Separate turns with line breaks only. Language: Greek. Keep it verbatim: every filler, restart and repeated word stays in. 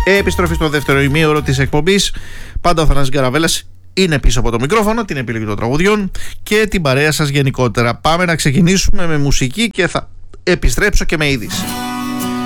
Επιστροφή στο δεύτερο ημίωρο της εκπομπής. Πάντα ο Θανάσης Γκαραβέλας είναι πίσω από το μικρόφωνο, την επιλογή των τραγουδιών και την παρέα σας γενικότερα. Πάμε να ξεκινήσουμε με μουσική και θα επιστρέψω και με είδηση.